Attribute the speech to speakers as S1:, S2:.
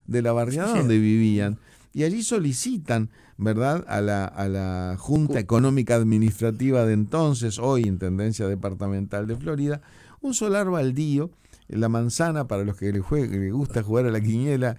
S1: de la barriada donde vivían. Y allí solicitan, ¿verdad?, a la Junta Económica Administrativa de entonces, hoy Intendencia Departamental de Florida, un solar baldío. La manzana, para los que les gusta jugar a la quiniela,